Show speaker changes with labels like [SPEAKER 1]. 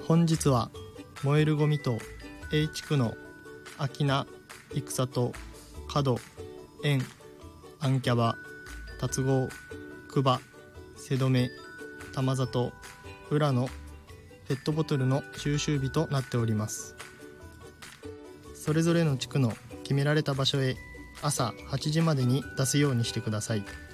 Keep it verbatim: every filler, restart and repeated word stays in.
[SPEAKER 1] 本日は燃えるゴミと A 地区の秋名、生里、角、円、アンキャバ、達郷、久保、瀬留、玉里、浦のペットボトルの収集日となっております。それぞれの地区の決められた場所へ朝はちじまでに出すようにしてください。